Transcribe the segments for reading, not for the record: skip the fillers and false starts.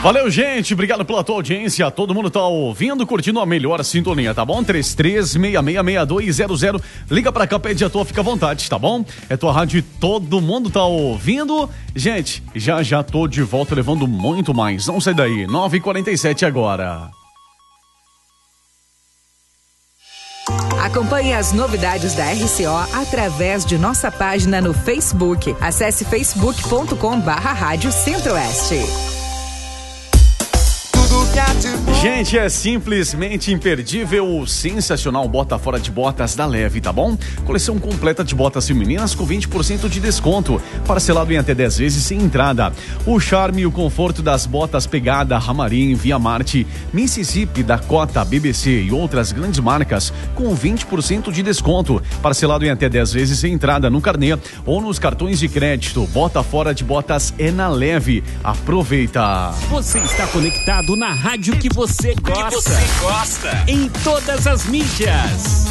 Valeu, gente, obrigado pela tua audiência, todo mundo tá ouvindo, curtindo a melhor sintonia, tá bom? 33666200, liga pra cá, pede a tua, fica à vontade, tá bom? É tua rádio e todo mundo tá ouvindo. Gente, já tô de volta levando muito mais, não sai daí, 9h47 agora. Acompanhe as novidades da RCO através de nossa página no Facebook. Acesse facebook.com/Rádio Centro-Oeste. Gente, é simplesmente imperdível o sensacional Bota Fora de Botas da Leve, tá bom? Coleção completa de botas femininas com 20% de desconto, parcelado em até 10 vezes sem entrada. O charme e o conforto das botas Pegada, Ramarim, Via Marte, Mississippi, Dakota, BBC e outras grandes marcas com 20% de desconto, parcelado em até 10 vezes sem entrada no carnê ou nos cartões de crédito. Bota Fora de Botas é na Leve. Aproveita! Você está conectado na rádio que você gosta. Em todas as mídias.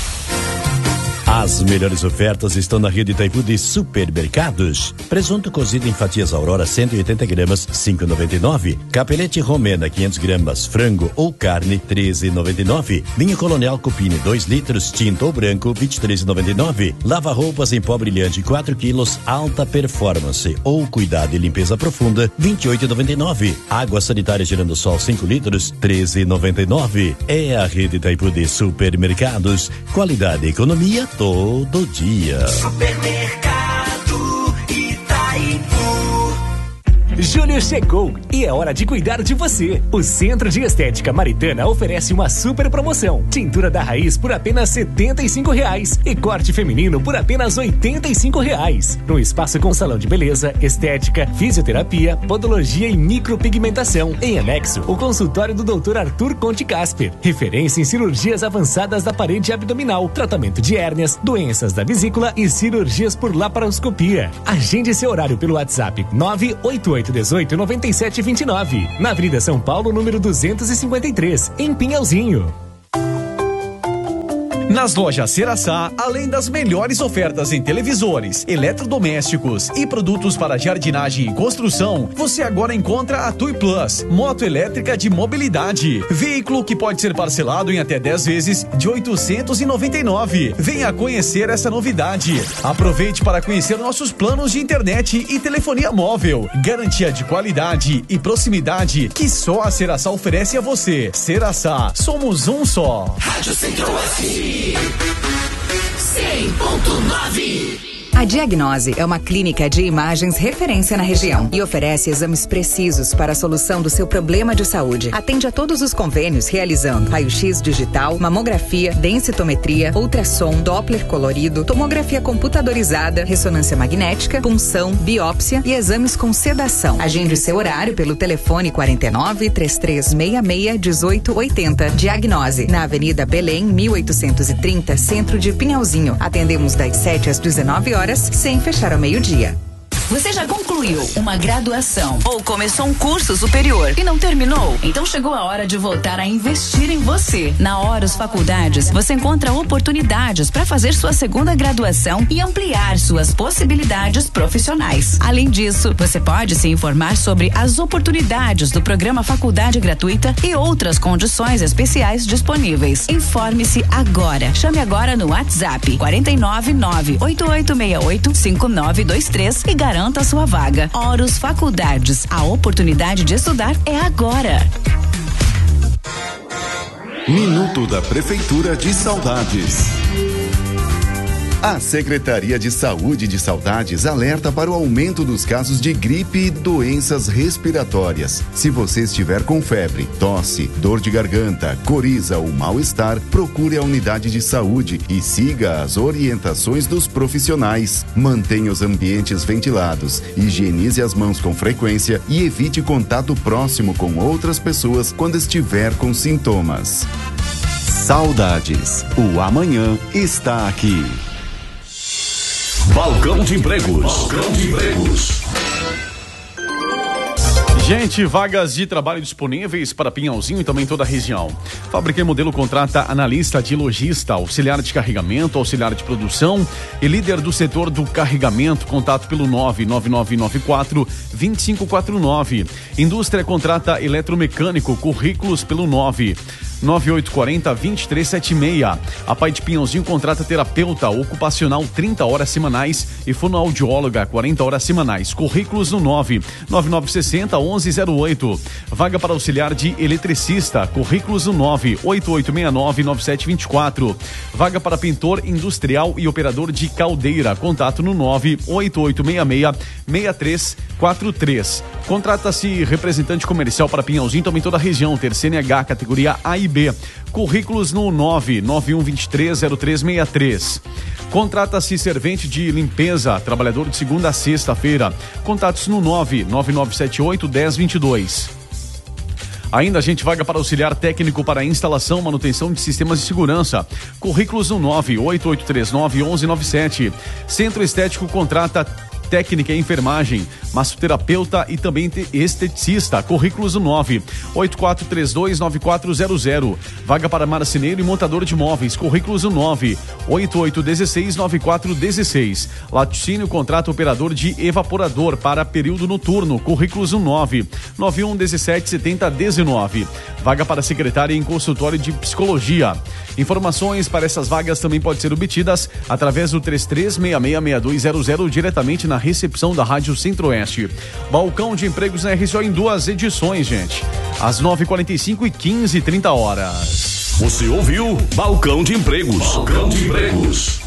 As melhores ofertas estão na rede Itaipu de supermercados. Presunto cozido em fatias Aurora 180 gramas, 5,99. Capelete romena 500 gramas, frango ou carne, 13,99. Vinho Colonial Cupine 2 litros, tinto ou branco, 23,99. Lava roupas em pó brilhante 4 quilos, alta performance ou cuidado e limpeza profunda, 28,99. Água sanitária Girando Sol 5 litros, 13,99. É a rede Itaipu de supermercados. Qualidade e economia todo dia. Supermercado Itaipu. Julho chegou e é hora de cuidar de você. O Centro de Estética Maritana oferece uma super promoção. Tintura da raiz por apenas R$75 e corte feminino por apenas R$85. No espaço com salão de beleza, estética, fisioterapia, podologia e micropigmentação. Em anexo, o consultório do Dr. Arthur Conte Casper, referência em cirurgias avançadas da parede abdominal, tratamento de hérnias, doenças da vesícula e cirurgias por laparoscopia. Agende seu horário pelo WhatsApp 988189729, na Avenida São Paulo, número 253, em Pinhalzinho. Nas lojas Ceraçá, além das melhores ofertas em televisores, eletrodomésticos e produtos para jardinagem e construção, você agora encontra a Tui Plus, moto elétrica de mobilidade. Veículo que pode ser parcelado em até 10 vezes de R$899. Venha conhecer essa novidade. Aproveite para conhecer nossos planos de internet e telefonia móvel. Garantia de qualidade e proximidade que só a Ceraçá oferece a você. Ceraçá, somos um só. Rádio Centro-Oeste 100.9. A Diagnose é uma clínica de imagens referência na região e oferece exames precisos para a solução do seu problema de saúde. Atende a todos os convênios realizando raio-x digital, mamografia, densitometria, ultrassom, Doppler colorido, tomografia computadorizada, ressonância magnética, punção, biópsia e exames com sedação. Agende o seu horário pelo telefone 49-3366-1880. Diagnose, na Avenida Belém, 1830, centro de Pinhalzinho. Atendemos das 7 às 19 horas, sem fechar ao meio-dia. Você já concluiu uma graduação ou começou um curso superior e não terminou? Então chegou a hora de voltar a investir em você. Na Horus Faculdades, você encontra oportunidades para fazer sua segunda graduação e ampliar suas possibilidades profissionais. Além disso, você pode se informar sobre as oportunidades do programa Faculdade Gratuita e outras condições especiais disponíveis. Informe-se agora. Chame agora no WhatsApp 499-8868-5923 e garanta a sua vaga. Horus Faculdades, a oportunidade de estudar é agora. Minuto da Prefeitura de Saudades. A Secretaria de Saúde de Saudades alerta para o aumento dos casos de gripe e doenças respiratórias. Se você estiver com febre, tosse, dor de garganta, coriza ou mal-estar, procure a unidade de saúde e siga as orientações dos profissionais. Mantenha os ambientes ventilados, higienize as mãos com frequência e evite contato próximo com outras pessoas quando estiver com sintomas. Saudades. O amanhã está aqui. Balcão de Empregos. Balcão de Empregos. Gente, vagas de trabalho disponíveis para Pinhalzinho e também toda a região. Fábrica e Modelo contrata analista de logista, auxiliar de carregamento, auxiliar de produção e líder do setor do carregamento. Contato pelo 99994-2549. Indústria contrata eletromecânico, currículos pelo 9840-2376. A Pai de Pinhalzinho contrata terapeuta ocupacional 30 horas semanais e fonoaudióloga 40 horas semanais. Currículos no 99960-1108. Vaga para auxiliar de eletricista. Currículos no 98869-9724. Vaga para pintor industrial e operador de caldeira. Contato no 98866-6343. Contrata-se representante comercial para Pinhalzinho, também toda a região. Ter CNH, categoria A e B. Currículos no 991230363. Contrata-se servente de limpeza, trabalhador de segunda a sexta-feira. Contatos no 99978-1022. Ainda a gente vaga para auxiliar técnico para instalação, manutenção de sistemas de segurança. Currículos no 98839-1197. Centro Estético contrata técnica e enfermagem, massoterapeuta e também esteticista. Currículos no 984329400. Vaga para marceneiro e montador de móveis. Currículos no 988169416. Laticínio contrata operador de evaporador para período noturno. Currículos no 991177019. Vaga para secretária em consultório de psicologia. Informações para essas vagas também podem ser obtidas através do 33666200 diretamente na recepção da Rádio Centro-Oeste. Balcão de empregos na RCO em 2 edições, gente. Às 9h45 e 15h30. Você ouviu Balcão de Empregos. Balcão de Empregos.